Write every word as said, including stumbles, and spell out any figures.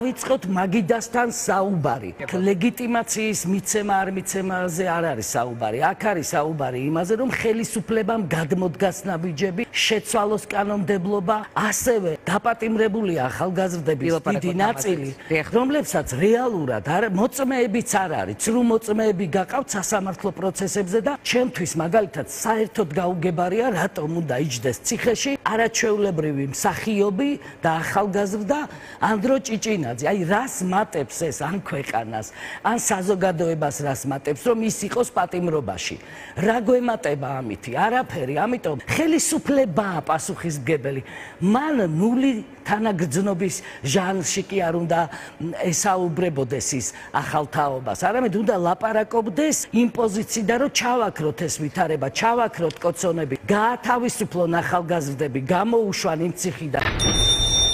ვიწყოთ მაგიდასთან საუბარი. ლეგიტიმაციის მიცემა არ მიცემაზე არ არის საუბარი. აქ არის საუბარი იმაზე, რომ ხელისუფლებამ გადმოდგას ნაბიჯები, შეცვალოს კანონმდებლობა, ასევე დაპატიმრებულია ახალგაზრდების დიდი ნაწილი, რომლებსაც რეალურად მოწმეებიც არ არის. ცრუ მოწმეები გაყავთ სასამართლო პროცესებზე და ჩემთვის მაგალითად საერთოდ გაუგებარია, რატომ უნდა იჯდეს ციხეში არაჩვეულებრივი მსახიობი და ახალგაზრდა ანდრო ჭიჭინა. აი რას მატებს ეს ან ქვეყანას, ან საზოგადოებას რას მატებს, რომ ის იყოს პატიმრობაში. რა გვემატება ამითი? არაფერი, ამიტომ ხელისუფლებაა პასუხისმგებელი. მან ნული თანაგრძნობის ჟანრში კი არ უნდა ესაუბრებოდეს ის ახალ თაობას, არამედ უნდა ლაპარაკობდეს იმ პოზიციიდან, რომ ჩავაქროთ ეს ვითარება, ჩავაქროთ კოცონები, გაათავისუფლონ ახალგაზრდები, გამოუშვან იმ ციხიდან.